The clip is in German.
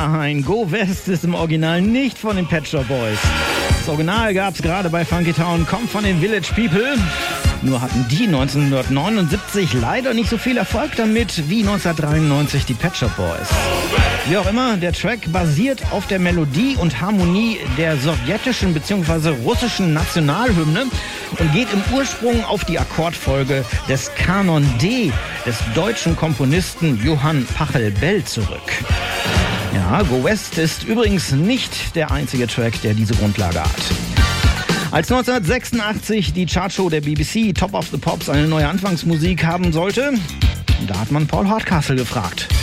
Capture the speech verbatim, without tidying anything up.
Nein, Go West ist im Original nicht von den Pet Shop Boys. Das Original gab's gerade bei Funky Town, kommt von den Village People. Nur hatten die neunzehnhundertneunundsiebzig leider nicht so viel Erfolg damit wie neunzehnhundertdreiundneunzig die Pet Shop Boys. Wie auch immer, der Track basiert auf der Melodie und Harmonie der sowjetischen bzw. russischen Nationalhymne und geht im Ursprung auf die Akkordfolge des Kanon D des deutschen Komponisten Johann Pachelbel zurück. Ja, Go West ist übrigens nicht der einzige Track, der diese Grundlage hat. Als neunzehnhundertsechsundachtzig die Chartshow der B B C Top of the Pops eine neue Anfangsmusik haben sollte, da hat man Paul Hardcastle gefragt.